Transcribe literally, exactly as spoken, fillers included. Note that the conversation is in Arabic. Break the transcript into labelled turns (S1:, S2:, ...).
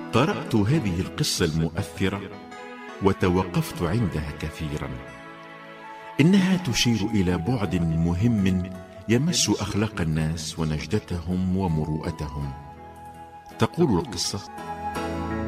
S1: قرأت هذه القصة المؤثرة وتوقفت عندها كثيرا. إنها تشير إلى بعد مهم يمس أخلاق الناس ونجدتهم ومروءتهم. تقول القصة: